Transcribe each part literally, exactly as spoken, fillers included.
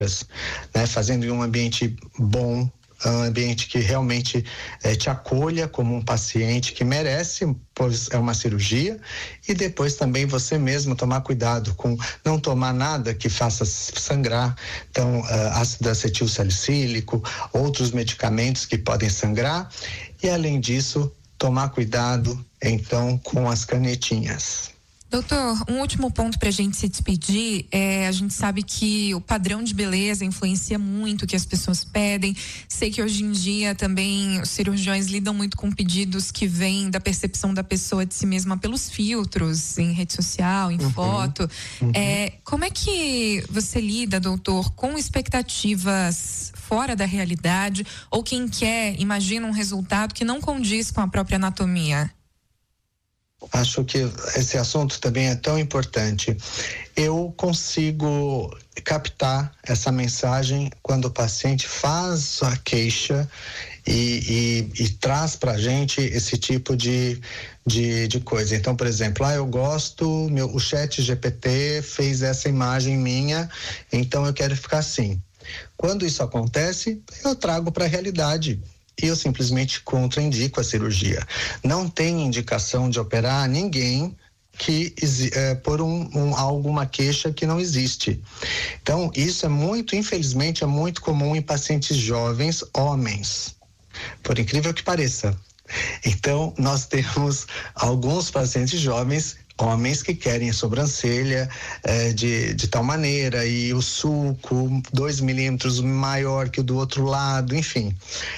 né, fazendo em um ambiente bom, um ambiente que realmente eh, te acolha como um paciente que merece, pois é uma cirurgia, e depois também você mesmo tomar cuidado com não tomar nada que faça sangrar, então uh, ácido acetil salicílico, outros medicamentos que podem sangrar, e além disso tomar cuidado então com as canetinhas. Doutor, um último ponto para a gente se despedir, é, a gente sabe que o padrão de beleza influencia muito o que as pessoas pedem. Sei que hoje em dia também os cirurgiões lidam muito com pedidos que vêm da percepção da pessoa de si mesma pelos filtros, em rede social, em uhum, foto. Uhum. É, como é que você lida, doutor, com expectativas fora da realidade, ou quem quer, imagina um resultado que não condiz com a própria anatomia? Acho que esse assunto também é tão importante. Eu consigo captar essa mensagem quando o paciente faz a queixa e, e, e traz pra gente esse tipo de, de, de coisa. Então, por exemplo, ah, eu gosto, meu, o chat G P T fez essa imagem minha, então eu quero ficar assim. Quando isso acontece, eu trago para a realidade. E eu simplesmente contraindico a cirurgia. Não tem indicação de operar ninguém que é, por um, um, alguma queixa que não existe. Então, isso é muito, infelizmente, é muito comum em pacientes jovens, homens, por incrível que pareça. Então, nós temos alguns pacientes jovens, homens que querem a sobrancelha eh, de, de tal maneira, e o sulco dois milímetros maior que o do outro lado, enfim.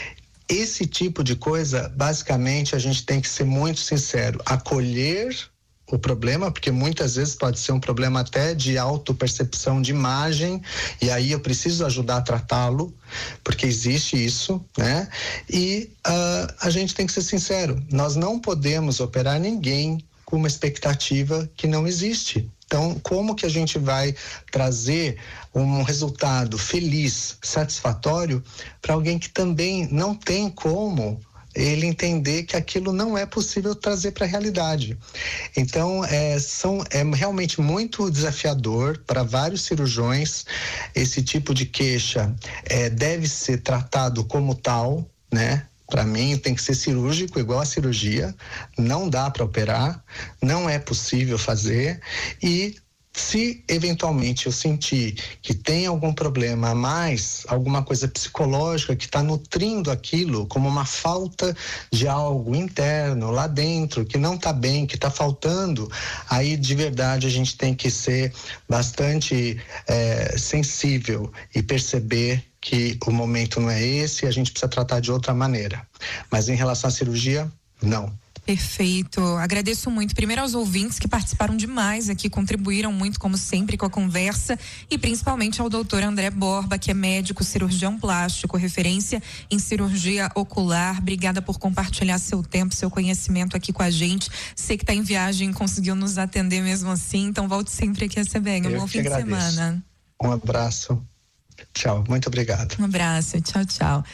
Esse tipo de coisa, basicamente, a gente tem que ser muito sincero, acolher o problema, porque muitas vezes pode ser um problema até de autopercepção de imagem, e aí eu preciso ajudar a tratá-lo, porque existe isso, né? E uh, a gente tem que ser sincero, nós não podemos operar ninguém com uma expectativa que não existe. Então, como que a gente vai trazer um resultado feliz, satisfatório para alguém que também não tem como ele entender que aquilo não é possível trazer para a realidade? Então, é, são, é realmente muito desafiador para vários cirurgiões. Esse tipo de queixa é, deve ser tratado como tal, né? Para mim tem que ser cirúrgico, igual a cirurgia, não dá para operar, não é possível fazer, e se eventualmente eu sentir que tem algum problema a mais, alguma coisa psicológica que está nutrindo aquilo, como uma falta de algo interno lá dentro, que não está bem, que está faltando, aí de verdade a gente tem que ser bastante é, sensível e perceber que o momento não é esse e a gente precisa tratar de outra maneira. Mas em relação à cirurgia, não. Perfeito, agradeço muito primeiro aos ouvintes que participaram demais aqui, contribuíram muito como sempre com a conversa, e principalmente ao doutor André Borba, que é médico cirurgião plástico, referência em cirurgia ocular. Obrigada por compartilhar seu tempo, seu conhecimento aqui com a gente. Sei que está em viagem e conseguiu nos atender mesmo assim, então volte sempre aqui a C B N. Um bom fim de semana. Um abraço, tchau, muito obrigado. Um abraço, tchau, tchau.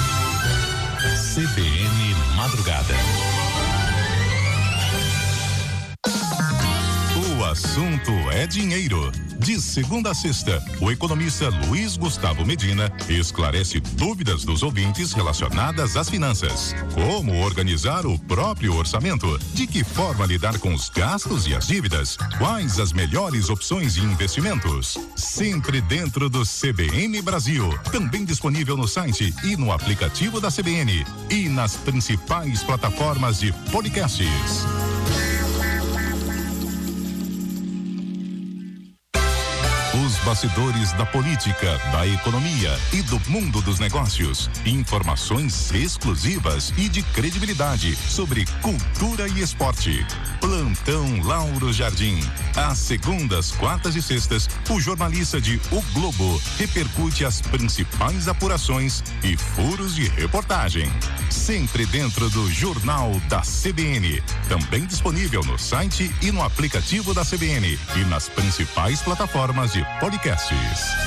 C B N Madrugada. O assunto é dinheiro. De segunda a sexta, o economista Luiz Gustavo Medina esclarece dúvidas dos ouvintes relacionadas às finanças. Como organizar o próprio orçamento? De que forma lidar com os gastos e as dívidas? Quais as melhores opções de investimentos? Sempre dentro do C B N Brasil. Também disponível no site e no aplicativo da C B N. E nas principais plataformas de podcasts. Os bastidores da política, da economia e do mundo dos negócios. Informações exclusivas e de credibilidade sobre cultura e esporte. Plantão Lauro Jardim. Às segundas, quartas e sextas, o jornalista de O Globo repercute as principais apurações e furos de reportagem. Sempre dentro do Jornal da C B N. Também disponível no site e no aplicativo da C B N e nas principais plataformas de podcasts.